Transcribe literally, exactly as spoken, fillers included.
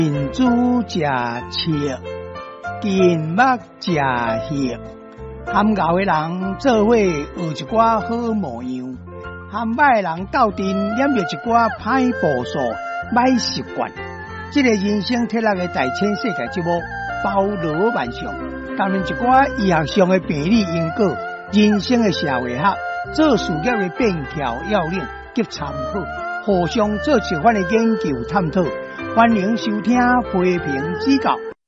近朱食赤，近目食血。含敖的人做伙学一寡好模样，含歹的人斗阵染着一寡歹步数、歹习惯。这个人生铁六的大千世界节目包罗万象，谈论一寡医学上的病理因果、人生的社会学、做事业的便条要领及参考，互相做一番的研究探讨。欢迎收听批评指教。